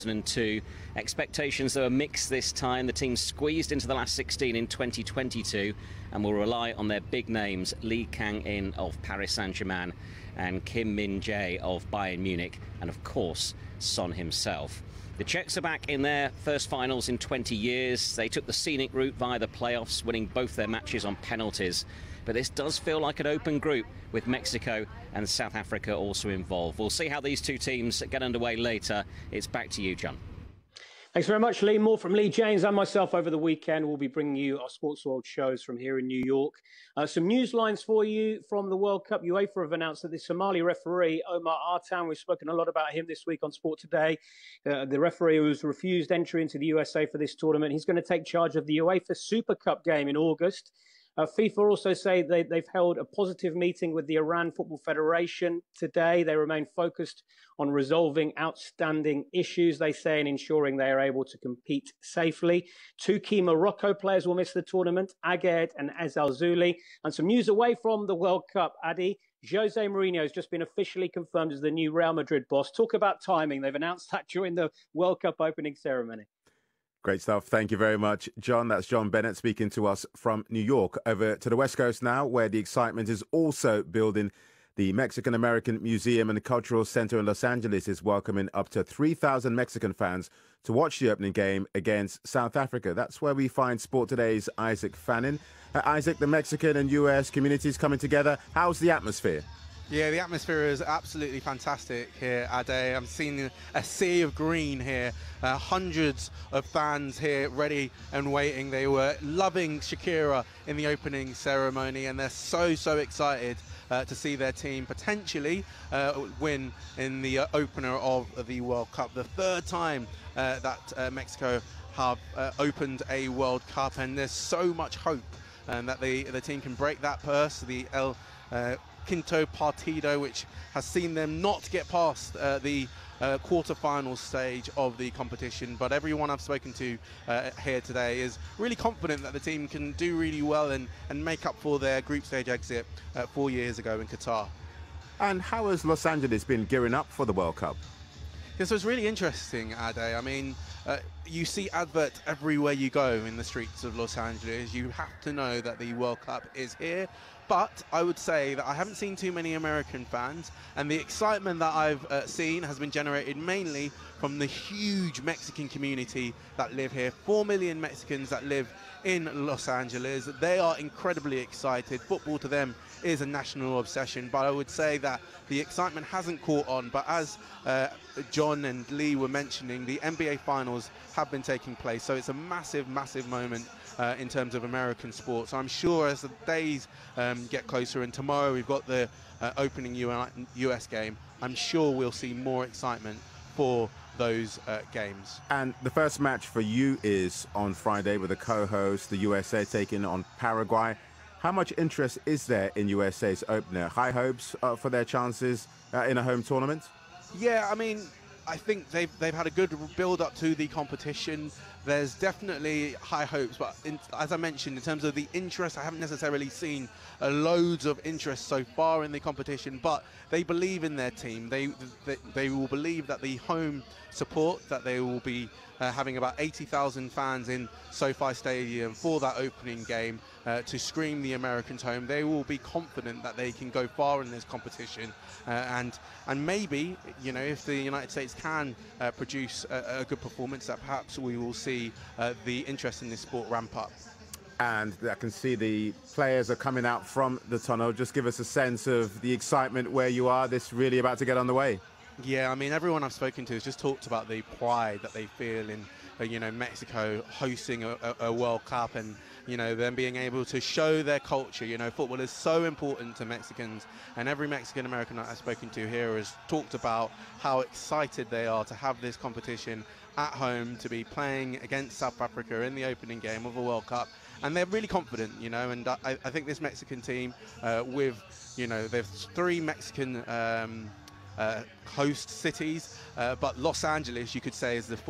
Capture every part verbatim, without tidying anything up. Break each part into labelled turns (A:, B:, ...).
A: two. Expectations though are mixed this time. The team squeezed into the last sixteen in twenty twenty-two and will rely on their big names, Lee Kang-in of Paris Saint-Germain and Kim Min-jae of Bayern Munich, and of course Son himself. The Czechs are back in their first finals in twenty years. They took the scenic route via the playoffs, winning both their matches on penalties. But this does feel like an open group, with Mexico and South Africa also involved. We'll see how these two teams get underway later. It's back to you, John.
B: Thanks very much, Lee. More from Lee James and myself over the weekend. We'll be bringing you our Sports World shows from here in New York. Uh, some news lines for you from the World Cup. UEFA have announced that the Somali referee, Omar Artan, we've spoken a lot about him this week on Sport Today. Uh, the referee who's refused entry into the U S A for this tournament, he's going to take charge of the UEFA Super Cup game in August. Uh, FIFA also say they, they've held a positive meeting with the Iran Football Federation today. They remain focused on resolving outstanding issues, they say, and ensuring they are able to compete safely. Two key Morocco players will miss the tournament, Aguerd and Ez Al-Zouli. And some news away from the World Cup, Adi. Jose Mourinho has just been officially confirmed as the new Real Madrid boss. Talk about timing. They've announced that during the World Cup opening ceremony.
C: Great stuff. Thank you very much, John. That's John Bennett speaking to us from New York. Over to the West Coast now, where the excitement is also building. The Mexican-American Museum and Cultural Center in Los Angeles is welcoming up to three thousand Mexican fans to watch the opening game against South Africa. That's where we find Sport Today's Isaac Fannin. Uh, Isaac, the Mexican and U S communities coming together. How's the atmosphere?
D: Yeah, the atmosphere is absolutely fantastic here, Ade. I'm seeing a sea of green here. Uh, hundreds of fans here ready and waiting. They were loving Shakira in the opening ceremony, and they're so, so excited uh, to see their team potentially uh, win in the uh, opener of the World Cup. The third time uh, that uh, Mexico have uh, opened a World Cup, and there's so much hope um, that the, the team can break that purse. The El uh, Quinto Partido, which has seen them not get past uh, the uh, quarter-final stage of the competition. But everyone I've spoken to uh, here today is really confident that the team can do really well and, and make up for their group stage exit uh, four years ago in Qatar.
C: And how has Los Angeles been gearing up for the World Cup?
D: This was really interesting, Ade. I mean, uh, you see adverts everywhere you go in the streets of Los Angeles. You have to know that the World Cup is here. But I would say that I haven't seen too many American fans, and the excitement that I've uh, seen has been generated mainly from the huge Mexican community that live here. Four million Mexicans that live in Los Angeles. They are incredibly excited. Football to them is a national obsession, but I would say that the excitement hasn't caught on. But as uh, John and Lee were mentioning, the N B A finals have been taking place, so it's a massive, massive moment uh, in terms of American sports. So I'm sure as the days um, get closer, and tomorrow we've got the uh, opening U S game, I'm sure we'll see more excitement for those uh, games.
C: And the first match for you is on Friday with the co-host, the U S A taking on Paraguay. How much interest is there in U S A's opener? High hopes uh, for their chances uh, in a home tournament?
D: Yeah, I mean, I think they've, they've had a good build-up to the competition. There's definitely high hopes, but in, as I mentioned, in terms of the interest, I haven't necessarily seen uh, loads of interest so far in the competition, but they believe in their team. They, they, they will believe that the home support, that they will be uh, having about eighty thousand fans in SoFi Stadium for that opening game uh, to scream the Americans home. They will be confident that they can go far in this competition, uh, and and maybe, you know, if the United States can uh, produce a, a good performance, that perhaps we will see uh, the interest in this sport ramp up.
C: And I can see the players are coming out from the tunnel. Just give us a sense of the excitement where you are. This really about to get on the way.
D: Yeah, I mean, everyone I've spoken to has just talked about the pride that they feel in, uh, you know, Mexico hosting a, a, a World Cup, and, you know, them being able to show their culture. You know, football is so important to Mexicans, and every Mexican American I've spoken to here has talked about how excited they are to have this competition at home, to be playing against South Africa in the opening game of a World Cup. And they're really confident, you know, and I, I think this Mexican team uh, with, you know, there's three Mexican um, uh, host cities, uh, but Los Angeles, you could say, is the fourth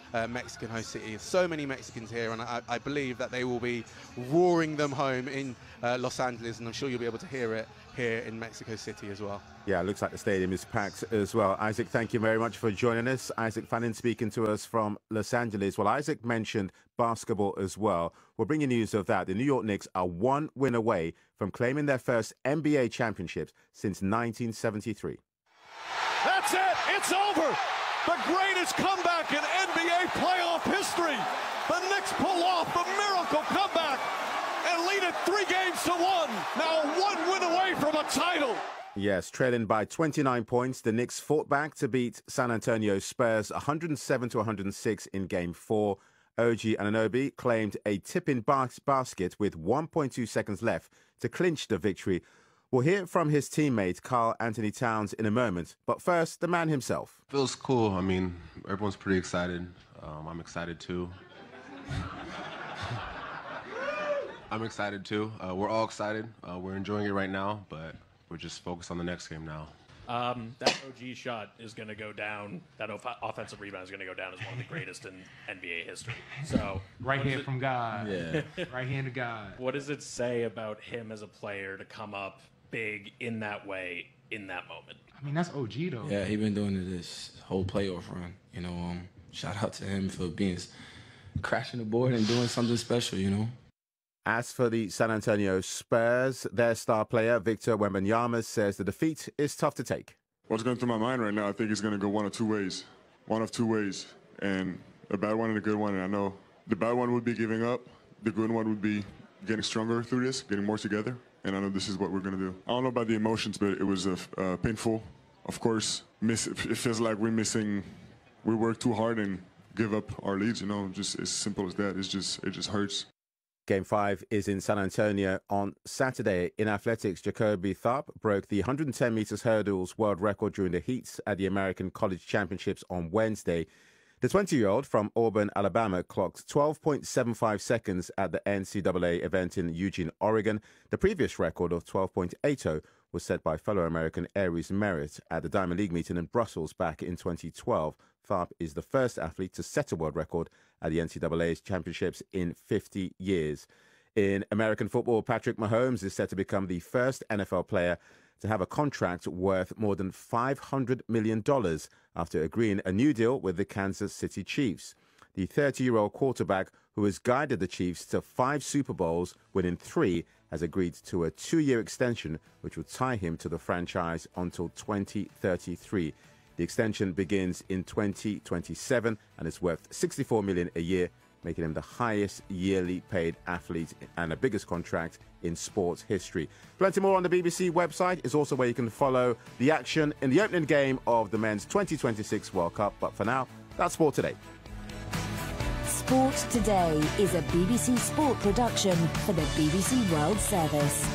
D: uh, Mexican host city. There's so many Mexicans here, and I, I believe that they will be roaring them home in uh, Los Angeles, and I'm sure you'll be able to hear it here in Mexico City as well.
C: Yeah, it looks like the stadium is packed as well. Isaac, thank you very much for joining us. Isaac Fannin speaking to us from Los Angeles. Well, Isaac mentioned basketball as well. We'll bring you news of that. The New York Knicks are one win away from claiming their first N B A championships since nineteen seventy-three.
E: That's it. It's over. The greatest comeback in N B A playoff history. The Knicks pull off the miracle comeback and lead it three games to one. Now one win away from a title.
C: Yes, trailing by twenty-nine points, the Knicks fought back to beat San Antonio Spurs one hundred seven to one hundred six in Game four. O G Anunoby claimed a tip-in bas- basket with one point two seconds left to clinch the victory. We'll hear from his teammate Karl Anthony Towns in a moment, but first, the man himself.
F: Feels cool. I mean, everyone's pretty excited. Um, I'm excited too. I'm excited too. Uh, we're all excited. Uh, we're enjoying it right now, but we're just focused on the next game now.
G: Um, that O G shot is going to go down. That off- offensive rebound is going to go down as one of the greatest in N B A history. So
H: right hand
G: it,
H: from God. Yeah. Right hand to God.
G: What does it say about him as a player to come up big in that way in that moment?
H: I mean, that's O G though.
I: Yeah, he been doing it this whole playoff run. You know, um, shout out to him for being crashing the board and doing something special. You know.
C: As for the San Antonio Spurs, their star player, Victor Wembanyama, says the defeat is tough to take.
J: What's going through my mind right now, I think it's going to go one of two ways. One of two ways. And a bad one and a good one. And I know the bad one would be giving up. The good one would be getting stronger through this, getting more together. And I know this is what we're going to do. I don't know about the emotions, but it was uh, uh, painful. Of course, miss, it feels like we're missing, we work too hard and give up our leads, you know, just as simple as that. It's just, it just hurts.
C: Game five is in San Antonio on Saturday. In athletics, Jacoby Tharp broke the one hundred ten meters hurdles world record during the heats at the American College Championships on Wednesday. The twenty-year-old from Auburn, Alabama, clocked twelve point seven five seconds at the N C double A event in Eugene, Oregon. The previous record of twelve point eight oh was set by fellow American Aries Merritt at the Diamond League meeting in Brussels back in twenty twelve. Tharp is the first athlete to set a world record at the N C double A Championships in fifty years. In American football, Patrick Mahomes is set to become the first N F L player to have a contract worth more than five hundred million dollars after agreeing a new deal with the Kansas City Chiefs. The thirty-year-old quarterback, who has guided the Chiefs to five Super Bowls, winning three, has agreed to a two-year extension, which will tie him to the franchise until twenty thirty-three. The extension begins in twenty twenty-seven and is worth sixty-four million dollars a year, making him the highest yearly paid athlete and the biggest contract in sports history. Plenty more on the B B C website. Is also where you can follow the action in the opening game of the men's twenty twenty-six World Cup. But for now, that's Sport Today.
K: Sport Today is a B B C Sport production for the B B C World Service.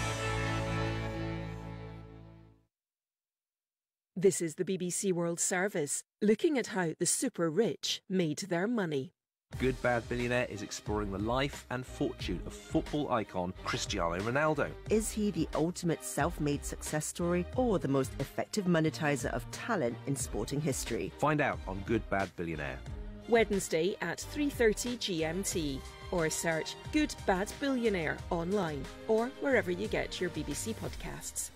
L: This is the B B C World Service, looking at how the super rich made their money.
M: Good Bad Billionaire is exploring the life and fortune of football icon Cristiano Ronaldo.
N: Is he the ultimate self-made success story or the most effective monetizer of talent in sporting history?
M: Find out on Good Bad Billionaire.
L: Wednesday at three thirty G M T, or search Good Bad Billionaire online or wherever you get your B B C podcasts.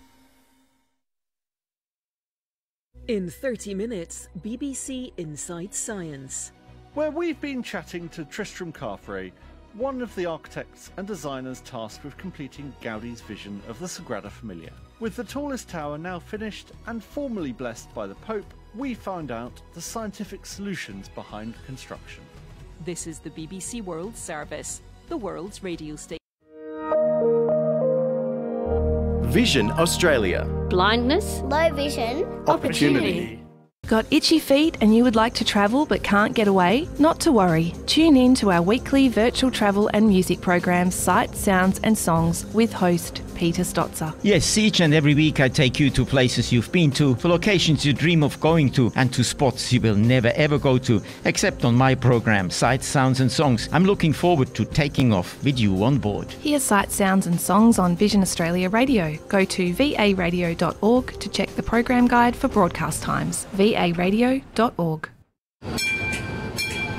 L: In thirty minutes, B B C Inside Science.
E: Where we've been chatting to Tristram Carfrae, one of the architects and designers tasked with completing Gaudi's vision of the Sagrada Familia. With the tallest tower now finished and formally blessed by the Pope, we found out the scientific solutions behind construction.
L: This is the B B C World Service, the world's radio station.
O: Vision Australia.
P: Blindness, low vision,
O: opportunity.
Q: Got itchy feet and you would like to travel but can't get away? Not to worry. Tune in to our weekly virtual travel and music programs, Sights, Sounds and Songs with host Peter Stotzer.
R: Yes, each and every week I take you to places you've been to, for locations you dream of going to, and to spots you will never ever go to, except on my program, Sights, Sounds and Songs. I'm looking forward to taking off with you on board.
Q: Hear Sights, Sounds and Songs on Vision Australia Radio. Go to v a radio dot org to check the program guide for broadcast times. v a radio dot org.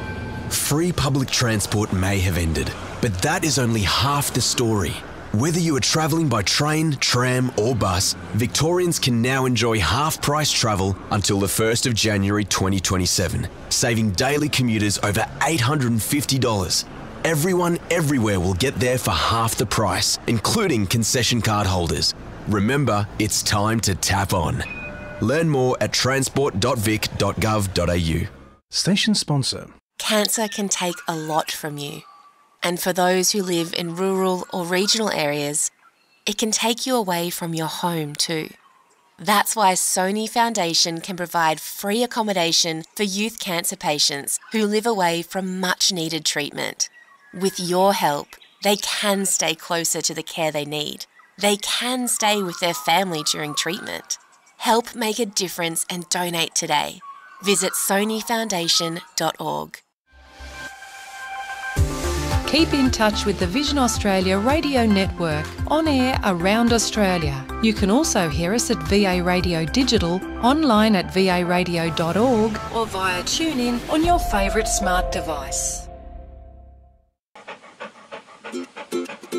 S: free public transport may have ended, but that is only half the story. Whether you are travelling by train, tram or bus, Victorians can now enjoy half-price travel until the first of January twenty twenty-seven, saving daily commuters over eight hundred fifty dollars. Everyone everywhere will get there for half the price, including concession card holders. Remember, it's time to tap on. Learn more at transport dot vic dot gov dot a u.
O: Station sponsor.
T: Cancer can take a lot from you. And for those who live in rural or regional areas, it can take you away from your home too. That's why Sony Foundation can provide free accommodation for youth cancer patients who live away from much needed treatment. With your help, they can stay closer to the care they need. They can stay with their family during treatment. Help make a difference and donate today. Visit sony foundation dot org.
U: Keep in touch with the Vision Australia radio network, on air around Australia. You can also hear us at V A Radio Digital, online at v a radio dot org or via TuneIn on your favourite smart device.